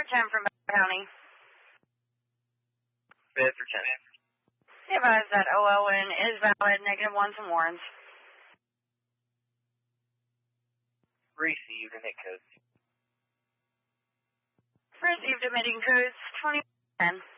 Bedford 10 from Bedford County. Bedford 10. Be advised that OLN is valid, -1 some warrants. Received emit codes. Received emitting codes 2010.